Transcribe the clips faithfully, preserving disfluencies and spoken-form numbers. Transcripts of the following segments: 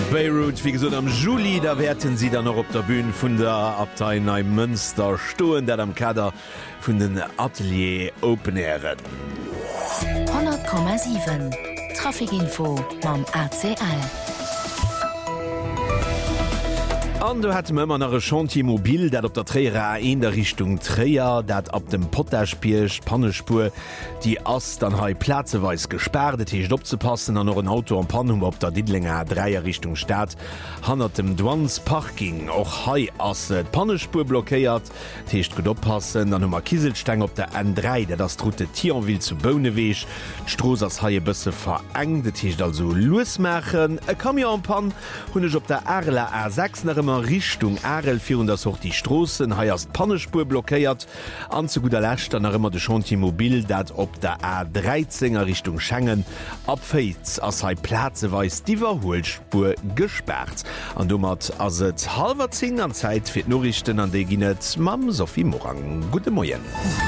Beirut, wie gesagt, am Juli, da werden sie dann noch auf der Bühne von der Abtei Neumünster stehen, der am Kader von den Atelier Open Airen. hundert Komma sieben Trafikinfo beim A C L. An du hat immer nach Chantier-Mobil, dat op der Träger in der Richtung Träger, dat ab dem Pottagespielch Pannespur die ass dann ha Plazeweis gesperrt, hicht opzupassen an noch ein Auto am Pannum op der Didlinger dreier Richtung Stadt hannner dem Dwans Parking och hai ass Pannespur blockéiert, Techt gut oppassen, dann hummer Kieselsteng op der N drei, der das Route Tierville zu Bounewech, Stroos ass haie bësse verengt, hicht also losmachen, E kam ja am Pan hunnech op der Erle R sechs nach immer Richtung Arel vier das auch die Straßen heiers Pannespur blockiert an zu guter Lächt dann immer de Chantier-Mobil dat op der A dreizehner Richtung Schengen abfeits as hai Plazeweis die Verholspur gesperrt an dummert as et halber zehn an Zeit fir Norrichten an de Ginet Mam Sophie Morang. Gute Morgen.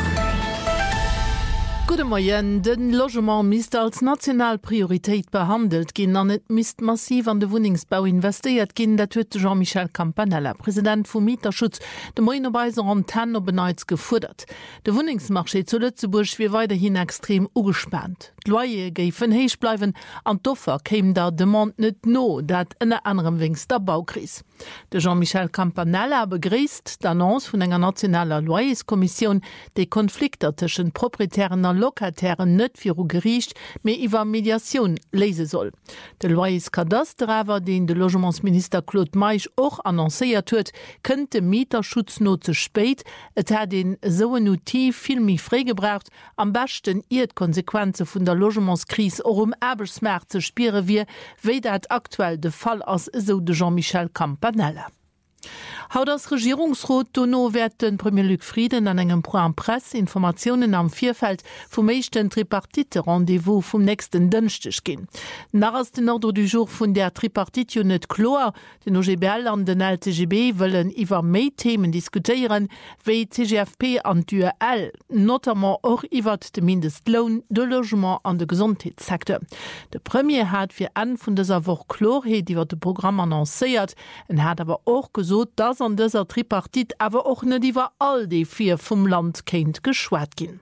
Gute Morgen. Den Logement misst als Nationalpriorität behandelt gin an net misst massiv an de Wohnungsbau investiert gin, dat huet Jean-Michel Campanella, Präsident vum Mieterschutz, de Moinobeiser an Tenno beneiz gefordert. De Wohnungsmarché zu Lützeburg wie weiterhin extrem ugespannt. D'Loyer géifen héich bleiwen an d'Offer kéim der Demand net no, dat ënner anderem wings der Baukris. De Jean-Michel Campanella begréisst d'Annonce vun enger nationaler Loyerskommission déi Konflikter tschen proprietären Lokatären net viru gericht méi iwwer Mediation lese soll. De Loyerskadasterwer, den de Logementsminister Claude Meich och annoncéiert huet, kënnt de Mieterschutz no ze spéit, et hat den so notiv filmi frégebracht, am besten iert Konsequenze vun der Logementskris or um Erbesmerk ze spiere wie, wéi dat aktuell de Fall ass eso de Jean-Michel Campanella. Haut das Regierungsrot Donno werd den Premier Luc Frieden an engem Pro en Presse Informationen am Vierfeld vum meeschten Tripartite Rendevous vum nächsten Dënchtech gin. Nach ass den Ordre du Jour vun der Tripartite net Chlor, den O G B L an den L T G B wëllen iwwer méi Themen diskutieren, wéi T G F P an D U L, notamment och iwwer de Mindestlohn, de Logement an de Gesundheitssektor. De Premier hat fir an vun deser Woch Chlorheet iwwer de Programm annoncéiert, en hat aber och gesot, dass an dieser Tripartit aber auch nicht über all die vier vom Land kennt geschwert gehen.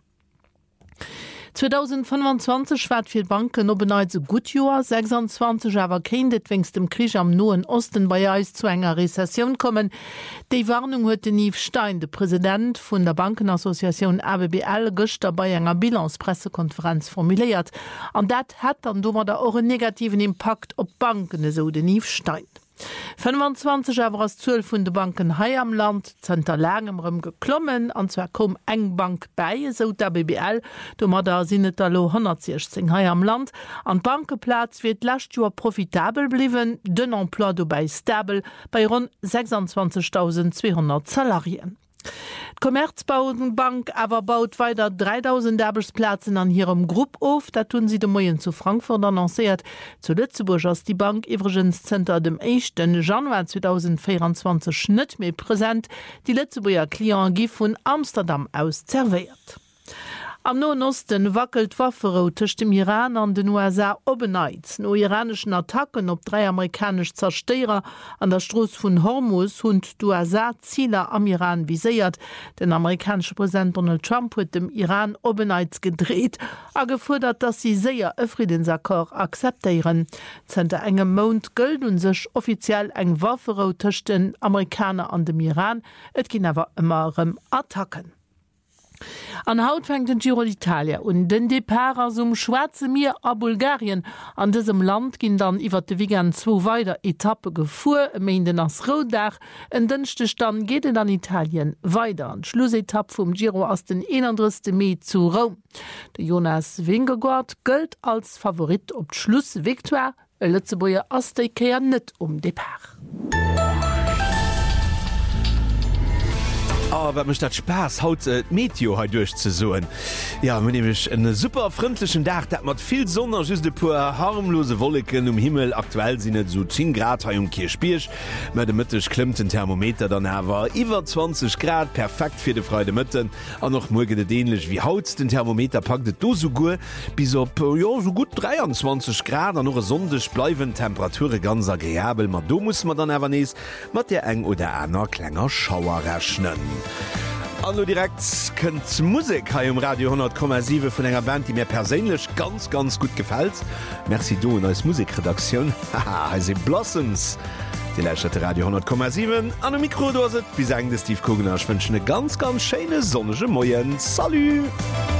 zwanzig fünfundzwanzig schwert für Banken ob beneid so gut Jahr, sechsundzwanzig aber kein det wings dem Krieg am Nahen Osten bei uns zu einer Rezession kommen. Die Warnung heute Niv Stein, der Präsident von der Bankenassoziation A B B L, gestern bei einer Bilanzpressekonferenz formuliert. Und das hat dann da auch einen negativen Impact auf Banken, so der Niv Stein. fünfundzwanzig awer as zwölf vun de Banken hai am Land zenter langemrem geklommen, anzwer kom eng Bank bei, so der B B L, do mat der sinnet da lo hundertsechzehn hai am Land. An Bankeplatz wird lascht Joer profitabel bliwen, den Emploi do bei stabel bei rund sechsundzwanzigtausendzweihundert Salarien. Commerzbank aber baut weiter dreitausend Arbeitsplätze an ihrem Grupp auf, da tun sie de Moien zu Frankfurt annonciert. Zu Lützeburg ist die Bank übrigens Center dem ersten Januar zweitausendvierundzwanzig nicht mehr präsent. Die Lützeburger Klient gi von Amsterdam aus zerveiert. Am Nahen Osten wackelt Waffero zwischen dem Iran an den U S A obeneit. No iranischen Attacken op drei amerikanische Zerstörer an der Straße von Hormuz und die U S A Ziele am Iran visiert. Der amerikanische Präsident Donald Trump hat dem Iran obeneit gedreht, a gefordert, dass sie sehr ein Friedensakkord akzeptieren. Zente engem Mond gelten sich offiziell eng Waffero zwischen den Amerikanern an dem Iran. Et gin aber immer um Attacken. An Haut fängt den Giro d'Italia und den Depart aus dem Schwarze Meer a Bulgarien. An diesem Land gehen dann iwwer de Wigan zwei weiter Etappe gefuhr, meinen as Rodach, en dünchte dann geht in an Italien weiter. An Schlussetappe vom Giro aus den einunddreißigsten Mai zu Rom. Der Jonas Vingegaard gilt als Favorit op Schluss Victoire, Lützeburger Asteikeer net um Depart. Aber mich dat Spaß haut äh, Meteo ha durchzusoen. Ja nämlich en super freundlichen Dach, dat mat viel Sonne just de pur harmlose Wolken um Himmel aktuell sinnet so zehn Grad ha um Kirschbiersch. Me de Mittech klimmt den Thermometer dann hawer iwwer zwanzig Grad perfekt fir de Freude Mitten an noch morgen de dänlich wie haut den Thermometer paktet do so gut bis op ja, so gut dreiundzwanzig Grad an noch sondech bleiwen Temperature ganz agréabel, mat do muss man dann ewer nees mat der eng oder einer klenger Schauer rechnen. Hallo direkt könnt Musik ha um Radio hundert Komma sieben von enger Band, die mir persönlich ganz ganz gut gefällt. Merci du als Musikredaktion. Haha, sie Blossoms. Die leichte Radio hundert Komma sieben an dem Mikro doset, wie sagen Steve Kugner, ich wünsche eine ganz ganz schöne sonnige Moyen. Salut!